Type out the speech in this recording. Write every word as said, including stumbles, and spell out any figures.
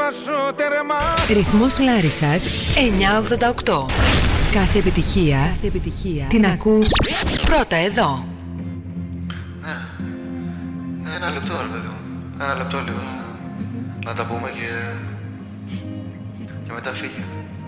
Ρυθμός Λάρισσας εννιακόσια ογδόντα οκτώ. Κάθε επιτυχία, Κάθε επιτυχία την ακούς πρώτα εδώ. Ναι, ναι, ένα λεπτό ρε παιδί μου. Ένα λεπτό λίγο να, να τα πούμε και, και μετά φύγε.